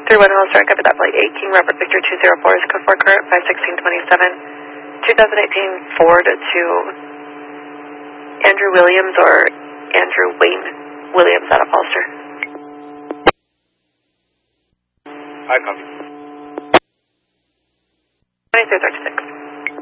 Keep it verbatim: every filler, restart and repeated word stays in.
three one Hollister, copy that flight eight, King Robert Victor two zero four is code four current five sixteen twenty-seven, twenty eighteen Ford to Andrew Williams or Andrew Wayne Williams out of Hollister. I copy. twenty-three thirty-six.